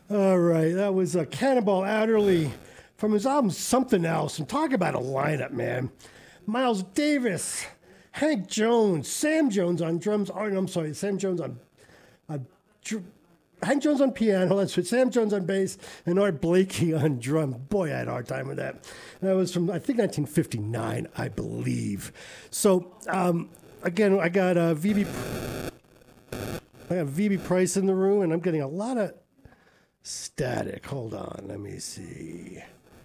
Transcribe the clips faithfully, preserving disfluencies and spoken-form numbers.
All right, that was uh, Cannonball Adderley from his album Something Else. And talk about a lineup, man. Miles Davis, Hank Jones, Sam Jones on drums. Oh, no, I'm sorry, Sam Jones on, on dr- Hank Jones on piano, that's what, Sam Jones on bass, and Art Blakey on drums. Boy, I had a hard time with that. That was from, I think, nineteen fifty-nine, I believe. So, um, again, I got uh, V B I got V B Price in the room, and I'm getting a lot of static. Hold on, let me see.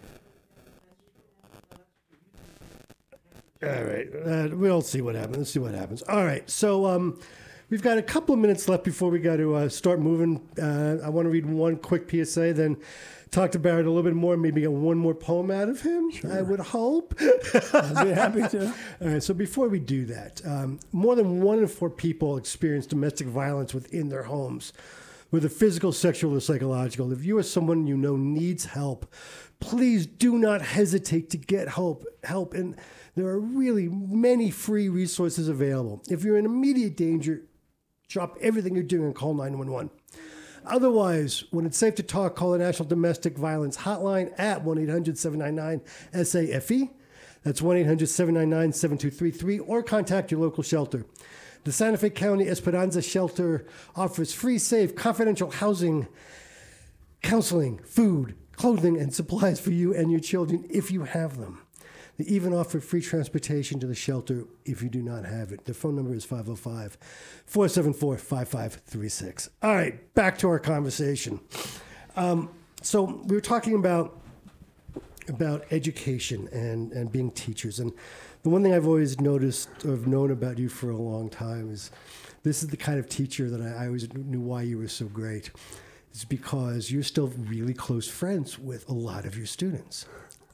All right, uh, we'll see what happens. Let's see what happens. All right, so um, we've got a couple of minutes left before we got to uh, start moving. Uh, I want to read one quick P S A, then talk to Barrett a little bit more, maybe get one more poem out of him, sure. I would hope. I'd be happy to. All right, so before we do that, um, more than one in four people experience domestic violence within their homes, whether physical, sexual, or psychological. If you or someone you know needs help, please do not hesitate to get help. Help, and there are really many free resources available. If you're in immediate danger, drop everything you're doing and call nine one one. Otherwise, when it's safe to talk, call the National Domestic Violence Hotline at one eight hundred seven nine nine S A F E. That's one eight hundred seven nine nine seven two three three, or contact your local shelter. The Santa Fe County Esperanza Shelter offers free, safe, confidential housing, counseling, food, clothing, and supplies for you and your children if you have them. They even offer free transportation to the shelter if you do not have it. The phone number is five oh five, four seven four, five five three six. All right, back to our conversation. Um, so we were talking about about education and, and being teachers. And the one thing I've always noticed or have known about you for a long time is this is the kind of teacher that I, I always knew why you were so great. It's because you're still really close friends with a lot of your students.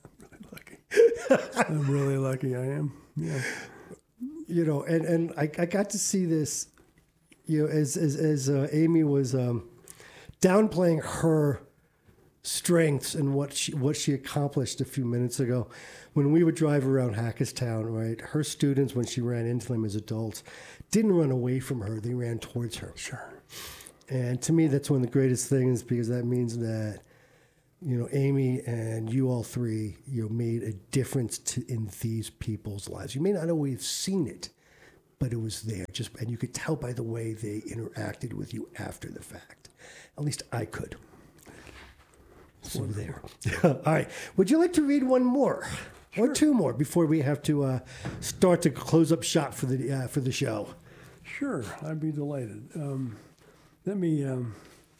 I'm really lucky I am. Yeah. You know, and, and I, I got to see this, you know, as as, as uh, Amy was um, downplaying her strengths and what she what she accomplished a few minutes ago. When we would drive around Hackettstown, right, her students, when she ran into them as adults, didn't run away from her. They ran towards her. Sure. And to me, that's one of the greatest things, because that means that, you know, Amy and you all three, you know, made a difference to, in these people's lives. You may not always have seen it, but it was there. Just and you could tell by the way they interacted with you after the fact. At least I could. So there. All right. Would you like to read one more, sure, or two more before we have to uh, start to close up shop for the uh, for the show? Sure, I'd be delighted. Um, let me. Um,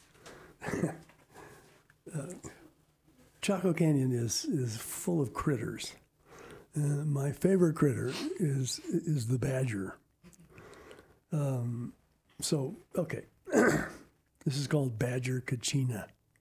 uh, Chaco Canyon is is full of critters. Uh, my favorite critter is is the badger. Um, so okay, this is called Badger Kachina.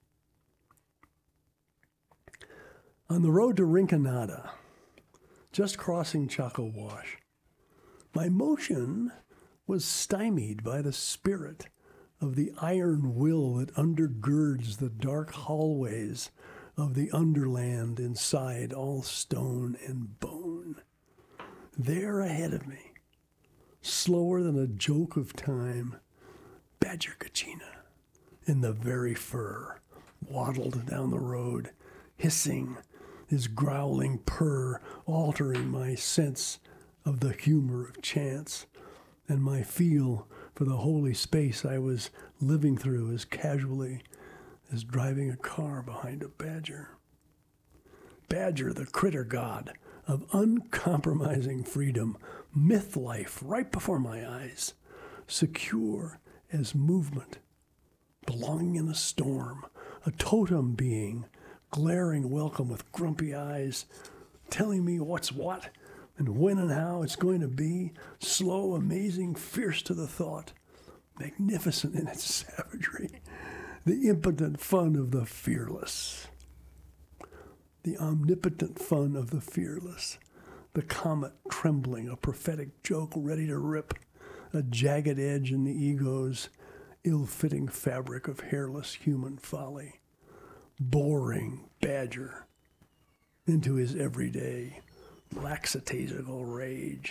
On the road to Rinconada, just crossing Chaco Wash, my motion was stymied by the spirit of the iron will that undergirds the dark hallways of the underland inside all stone and bone. There ahead of me, slower than a joke of time, Badger Kachina, in the very fur, waddled down the road, hissing, his growling purr altering my sense of the humor of chance, and my feel for the holy space I was living through as casually as driving a car behind a badger. Badger, the critter god of uncompromising freedom, myth life right before my eyes, secure as movement, belonging in a storm, a totem being, glaring welcome with grumpy eyes, telling me what's what and when and how it's going to be, slow, amazing, fierce to the thought, magnificent in its savagery, the impotent fun of the fearless, the omnipotent fun of the fearless, the comet trembling, a prophetic joke ready to rip, a jagged edge in the ego's ill-fitting fabric of hairless human folly, boring badger into his everyday lackadaisical rage.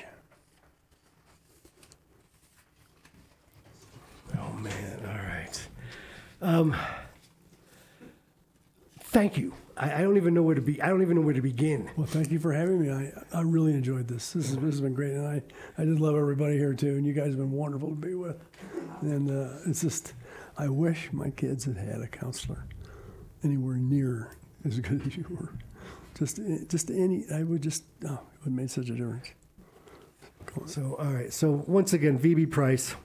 Oh, man. All right. Um, thank you. I, I don't even know where to be. I don't even know where to begin. Well, thank you for having me. I, I really enjoyed this. This, is, this has been great, and I, I just love everybody here too. And you guys have been wonderful to be with. And uh, it's just, I wish my kids had had a counselor anywhere near as good as you were. Just, just any. I would just. Oh, it would have made such a difference. So all right. So once again, V B Price.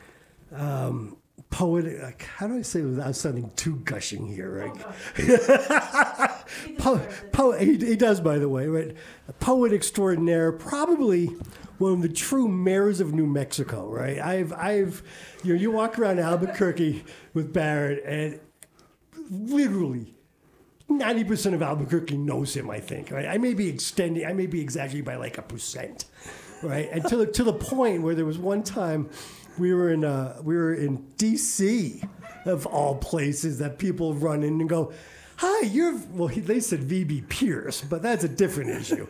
Um, Poet, like, how do I say it without sounding too gushing here, right? po- po- he, he does, by the way, right? A poet extraordinaire, probably one of the true mayors of New Mexico, right? I've, I've, you know, you walk around Albuquerque with Barrett, and literally ninety percent of Albuquerque knows him, I think, right? I may be extending, I may be exaggerating by like a percent, right? And to the, to the point where there was one time, We were in uh, we were in D C, of all places, that people run in and go, "Hi, you're." Well, he, they said V B Pierce, but that's a different issue.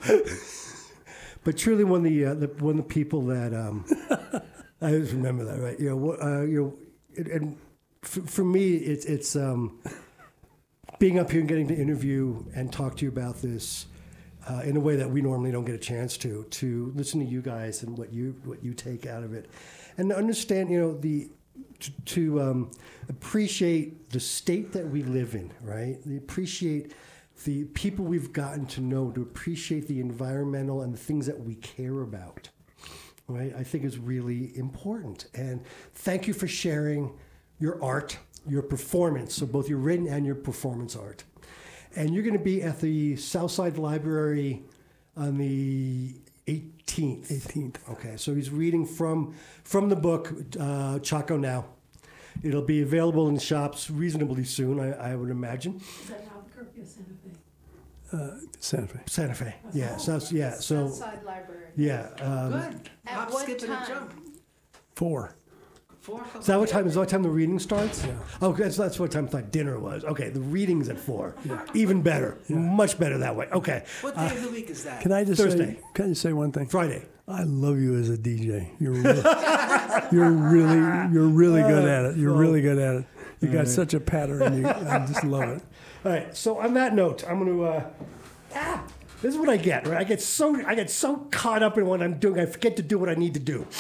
But truly, one of the, uh, the one of the people that um, I just remember that, right? You know, uh, you know, it, and f- for me, it's it's um, being up here and getting to interview and talk to you about this uh, in a way that we normally don't get a chance to. To listen to you guys and what you what you take out of it. And to understand, you know, the to, to um, appreciate the state that we live in, right? To appreciate the people we've gotten to know, to appreciate the environmental and the things that we care about, right? I think is really important. And thank you for sharing your art, your performance, so both your written and your performance art. And you're going to be at the Southside Library on the eighteenth. eighteenth. Okay, so he's reading from from the book uh, Chaco Now. It'll be available in shops reasonably soon, I, I would imagine. Is that Albuquerque or Santa Fe? Uh, Santa Fe. Santa Fe. Yeah. So yeah. So Southside Library. yeah. Um, Good. At Hop, what skip, and a time? jump. Four. Four. is that what time? Is that what time the reading starts? Yeah. Oh, that's, that's what time I thought dinner was. Okay, the reading's at four. Yeah. Even better. Much better that way. Okay. What day of the week is that? Can I just Thursday. say? Can I just say one thing? Friday. I love you as a D J. You're really, you're really, you're really good at it. You're really good at it. You got such a pattern. You, I just love it. All right. So on that note, I'm going to. Uh, ah, this is what I get. Right. I get so I get so caught up in what I'm doing, I forget to do what I need to do.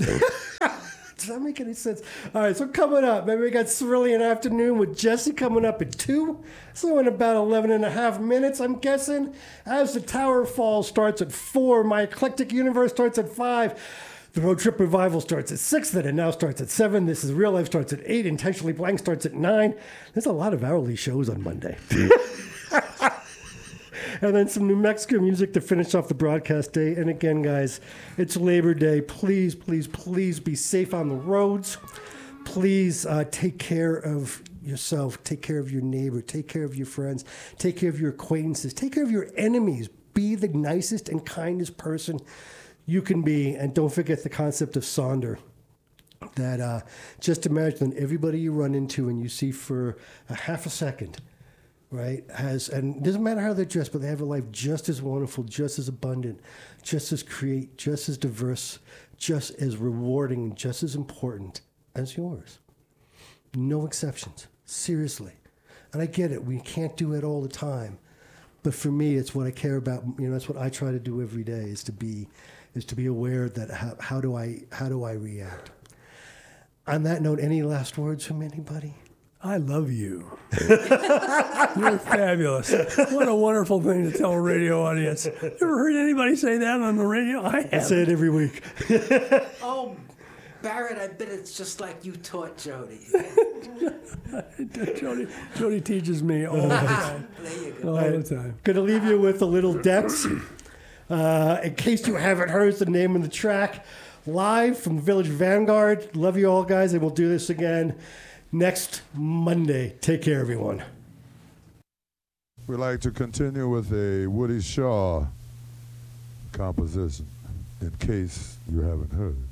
Does that make any sense? All right, so coming up, maybe we got Cerulean Afternoon with Jesse coming up at two. So in about eleven and a half minutes, I'm guessing. As the Tower Fall starts at four, My Eclectic Universe starts at five. The Road Trip Revival starts at six, then it now starts at seven. This is Real Life starts at eight. Intentionally Blank starts at nine. There's a lot of hourly shows on Monday. And then some New Mexico music to finish off the broadcast day. And again, guys, it's Labor Day. Please, please, please be safe on the roads. Please uh, take care of yourself. Take care of your neighbor. Take care of your friends. Take care of your acquaintances. Take care of your enemies. Be the nicest and kindest person you can be. And don't forget the concept of Sonder. That uh, just imagine everybody you run into and you see for a half a second, right, has, and it doesn't matter how they're dressed, but they have a life just as wonderful, just as abundant, just as create, just as diverse, just as rewarding, just as important as yours. No exceptions. Seriously. And I get it. We can't do it all the time. But for me, it's what I care about. You know, that's what I try to do every day is to be, is to be aware that how, how do I, how do I react? On that note, any last words from anybody? I love you. You're fabulous. What a wonderful thing to tell a radio audience. You ever heard anybody say that on the radio? I have. I say it every week. Oh, Barrett, I bet it's just like you taught Jody. Jody, Jody teaches me all the time. There you go. All the time. Going to leave you with a little Dex. Uh, in case you haven't heard the name of the track, live from Village Vanguard. Love you all, guys, and we'll do this again next Monday. Take care, everyone. We'd like to continue with a Woody Shaw composition, in case you haven't heard.